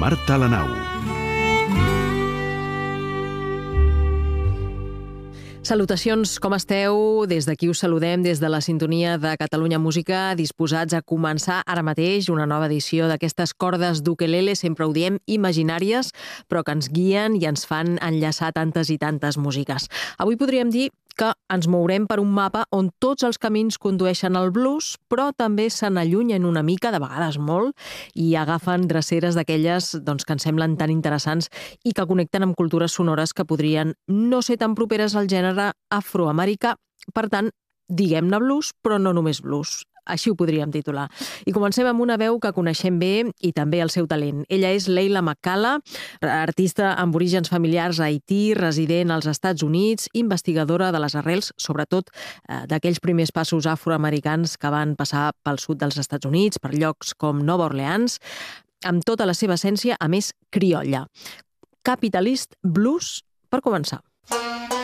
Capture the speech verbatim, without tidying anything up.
Marta Lanau. Salutacions, com esteu? Des d'aquí us saludem des de la sintonia de Catalunya Música, disposats a començar ara mateix una nova edició d'aquestes cordes d'ukelele, sempre ho diem, imaginàries, però que ens guien i ens fan enllaçar tantes i tantes músiques. Avui podríem dir que ens mourem per un mapa on tots els camins condueixen al blues, però també se n'allunyen una mica, de vegades molt, i agafen dreceres d'aquelles doncs, que ens semblen tan interessants i que connecten amb cultures sonores que podrien no ser tan properes al gènere afroamericà. Per tant, diguem-ne blues, però no només blues. Així ho podríem titular. I comencem amb una veu que coneixem bé i també el seu talent. Ella és Leila McCalla, artista amb orígens familiars a Haití, resident als Estats Units, investigadora de les arrels, sobretot eh, d'aquells primers passos afroamericans que van passar pel sud dels Estats Units, per llocs com Nova Orleans, amb tota la seva essència, a més, criolla. Capitalist Blues, per començar.